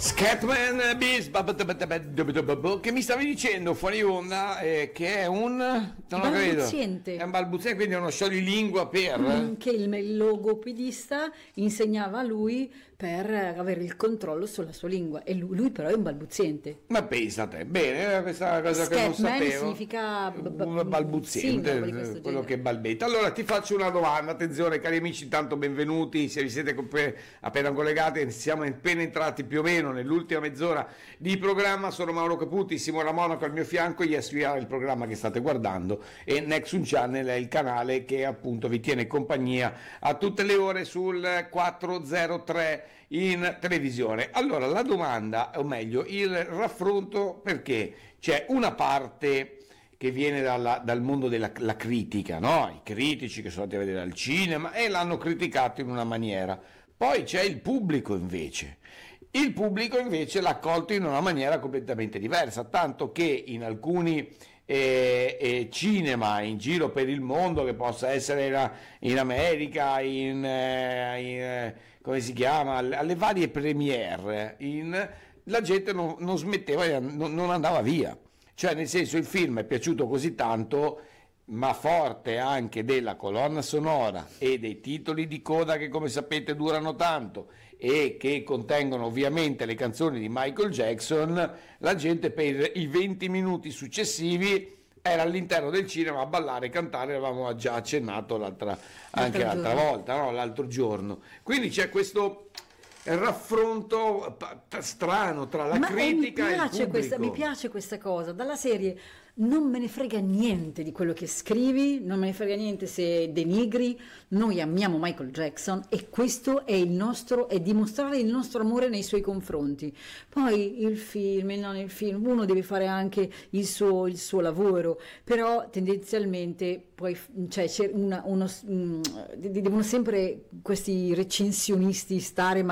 Scatman Beast, che mi stavi dicendo fuori onda che è un, non lo credo, balbuziente. è un balbuziente, quindi è uno scioglilingua per Che il logopedista insegnava a lui per avere il controllo sulla sua lingua, e lui però è un balbuziente. ma pensa a te, bene, questa cosa che non Scatman sapevo. significa Un balbuziente, sì, una roba di questo quello genere. che balbetta. Allora ti faccio una domanda, attenzione cari amici, intanto benvenuti, se vi siete appena collegati, siamo appena entrati più o meno nell'ultima mezz'ora di programma. Sono Mauro Caputi, Simona Monaco al mio fianco, Yes We Are è il programma che state guardando e Nexus Channel è il canale che appunto vi tiene compagnia a tutte le ore sul 403 in televisione. Allora la domanda, o meglio il raffronto, perché c'è una parte che viene dal mondo della critica, no? I critici che sono andati a vedere al cinema e l'hanno criticato in una maniera, poi c'è il pubblico invece. Il pubblico invece l'ha accolto in una maniera completamente diversa, tanto che in alcuni cinema in giro per il mondo, che possa essere in America, come si chiama, alle varie premiere, la gente non smetteva, non andava via. Cioè, nel senso, il film è piaciuto così tanto, ma forte anche della colonna sonora e dei titoli di coda che, come sapete, durano tanto e che contengono ovviamente le canzoni di Michael Jackson, la gente per i 20 minuti successivi era all'interno del cinema a ballare e cantare. Avevamo già accennato anche l'altra volta, no? L'altro giorno. Quindi c'è questo raffronto strano tra la critica e il pubblico. Mi piace questa cosa, dalla serie non me ne frega niente di quello che scrivi, non me ne frega niente se denigri, noi amiamo Michael Jackson e questo è il nostro, è dimostrare il nostro amore nei suoi confronti. Poi il film, il non il film, uno deve fare anche il suo lavoro, però tendenzialmente poi cioè, devono sempre questi recensionisti stare